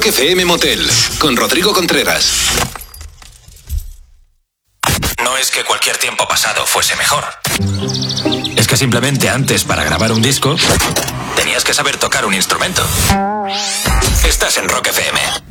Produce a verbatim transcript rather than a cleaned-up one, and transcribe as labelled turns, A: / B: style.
A: Rock F M Motel, con Rodrigo Contreras.
B: No es que cualquier tiempo pasado fuese mejor. Es que simplemente antes, para grabar un disco, tenías que saber tocar un instrumento. Estás en Rock F M.